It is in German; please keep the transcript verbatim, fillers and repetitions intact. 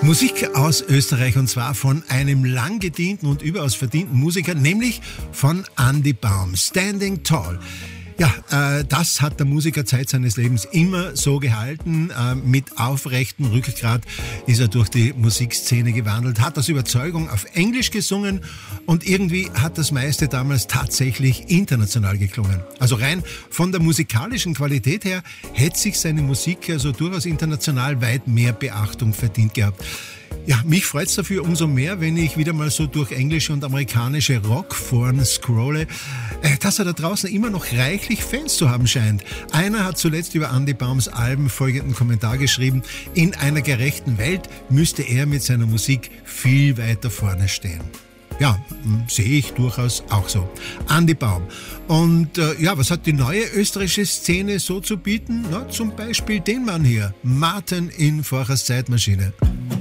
Musik aus Österreich und zwar von einem lang gedienten und überaus verdienten Musiker, nämlich von Andy Baum, Standing Tall. Ja, äh, das hat der Musiker Zeit seines Lebens immer so gehalten. Äh, mit aufrechtem Rückgrat ist er durch die Musikszene gewandelt, hat aus Überzeugung auf Englisch gesungen und irgendwie hat das meiste damals tatsächlich international geklungen. Also rein von der musikalischen Qualität her hätte sich seine Musik also durchaus international weit mehr Beachtung verdient gehabt. Ja, mich freut's dafür umso mehr, wenn ich wieder mal so durch englische und amerikanische Rockforen scrolle, dass er da draußen immer noch reichlich Fans zu haben scheint. Einer hat zuletzt über Andy Baums Alben folgenden Kommentar geschrieben: In einer gerechten Welt müsste er mit seiner Musik viel weiter vorne stehen. Ja, sehe ich durchaus auch so. Andy Baum. Und äh, ja, was hat die neue österreichische Szene so zu bieten? Na, zum Beispiel den Mann hier, Martin in Forchers Zeitmaschine.